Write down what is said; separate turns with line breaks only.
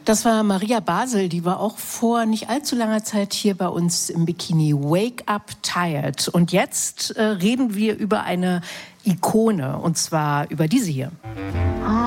Das war Maria Basel, die war auch vor nicht allzu langer Zeit hier bei uns im Bikini. Wake Up Tired. Und jetzt reden wir über eine Ikone, und zwar über diese hier.